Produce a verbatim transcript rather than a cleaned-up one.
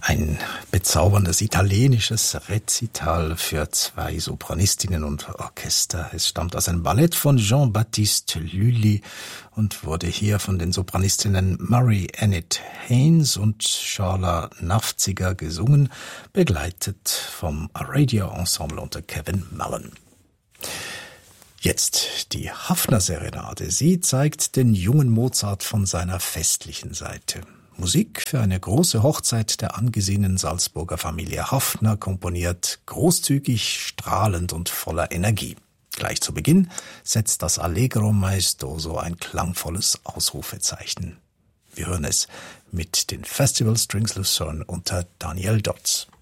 Ein bezauberndes italienisches Rezital für zwei Sopranistinnen und Orchester. Es stammt aus einem Ballett von Jean-Baptiste Lully und wurde hier von den Sopranistinnen Mary Annette Haynes und Charla Nafziger gesungen, begleitet vom Radio Ensemble unter Kevin Mullen. Jetzt die Haffner-Serenade. Sie zeigt den jungen Mozart von seiner festlichen Seite. Musik für eine große Hochzeit der angesehenen Salzburger Familie Haffner, komponiert großzügig, strahlend und voller Energie. Gleich zu Beginn setzt das Allegro maestoso ein klangvolles Ausrufezeichen. Wir hören es mit den Festival Strings Lucerne unter Daniel Dodds.